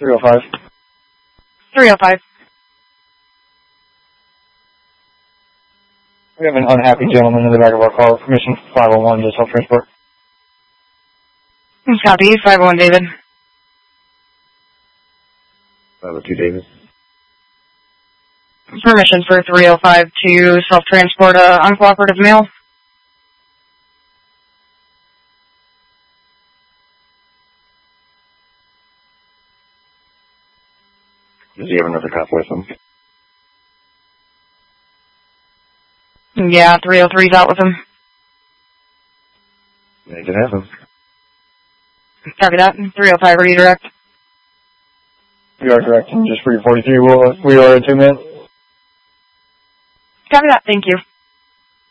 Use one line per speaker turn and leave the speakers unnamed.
305.
305.
We have an unhappy gentleman in the back of our car. Permission 501 to self-transport.
Copy, 501 David.
502 David.
Permission for 305 to self-transport uncooperative male.
Does he have another cop with him?
Yeah, 303's out with him.
Yeah, he can have him.
Copy that. 305 redirect.
We are correct. Just for your 43, we are at 2 minutes.
Copy that. Thank you.